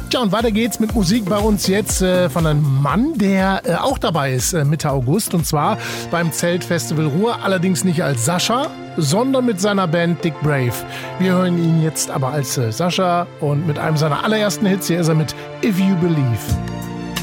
Tja, und weiter geht's mit Musik bei uns jetzt von einem Mann, der auch dabei ist Mitte August. Und zwar beim Zeltfestival Ruhr. Allerdings nicht als Sascha, sondern mit seiner Band Dick Brave. Wir hören ihn jetzt aber als Sascha und mit einem seiner allerersten Hits. Hier ist er mit If You Believe.